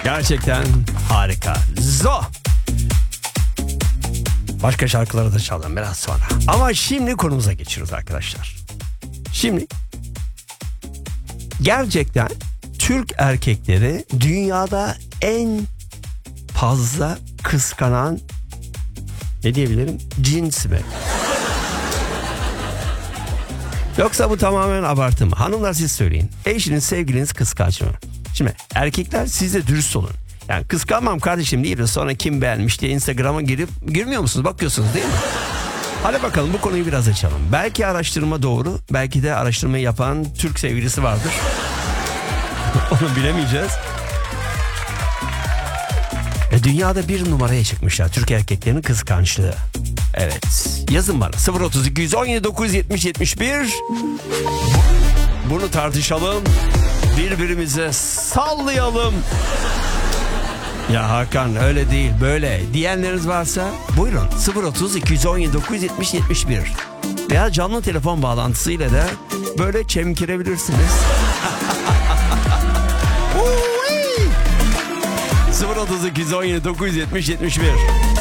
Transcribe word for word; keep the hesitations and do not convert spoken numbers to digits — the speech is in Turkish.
Gerçekten harika. Zo. Başka şarkıları da çalalım biraz sonra. Ama şimdi konumuza geçiyoruz arkadaşlar. Şimdi gerçekten Türk erkekleri dünyada en fazla kıskanan, ne diyebilirim, cins mi? Yoksa bu tamamen abartı mı? Hanımlar siz söyleyin. Eşiniz, sevgiliniz kıskanç mı? Şimdi erkekler siz de dürüst olun. Yani kıskanmam kardeşim değil de sonra kim beğenmiş diye Instagram'a girip girmiyor musunuz? Bakıyorsunuz değil mi? Hadi bakalım bu konuyu biraz açalım. Belki araştırma doğru. Belki de araştırmayı yapan Türk sevgilisi vardır. Onu bilemeyeceğiz. E, dünyada bir numaraya çıkmışlar Türk erkeklerinin kıskançlığı. Evet. Yazın bana sıfır otuz iki yüz on yedi dokuz yüz yetmiş yetmiş bir. Bunu tartışalım. Birbirimize sallayalım. Ya Hakan öyle değil böyle diyenleriniz varsa buyurun sıfır otuz iki yüz on yedi dokuz yüz yetmiş yetmiş bir veya canlı telefon bağlantısıyla da böyle çemkirebilirsiniz. sıfır otuz iki yüz on yedi dokuz yüz yetmiş yetmiş bir